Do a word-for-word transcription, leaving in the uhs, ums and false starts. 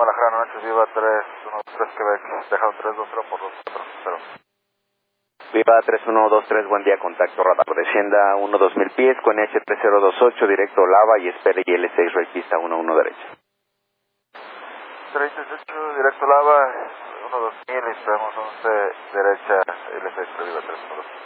Guadalajara, noches, Viva tres uno dos tres Quebec, dejado tres dos cero por dos cuatro cero. Viva tres uno dos tres, buen día, contacto radar. Descienda uno dos mil pies con H tres cero dos ocho, directo Lava y espere y L seis, right pista uno uno derecha. treinta y ocho, directo Lava, uno dos mil, esperamos once, derecha, L seis, Viva tres uno dos.